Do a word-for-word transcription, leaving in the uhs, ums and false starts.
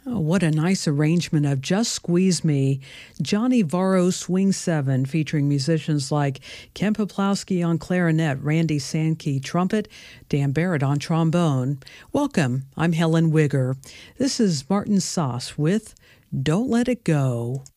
Oh, what a nice arrangement of Just Squeeze Me, Johnny Varro Swing seven, featuring musicians like Ken Poplowski on clarinet, Randy Sankey trumpet, Dan Barrett on trombone. Welcome, I'm Helen Wigger. This is Martin Sauce with Don't Let It Go.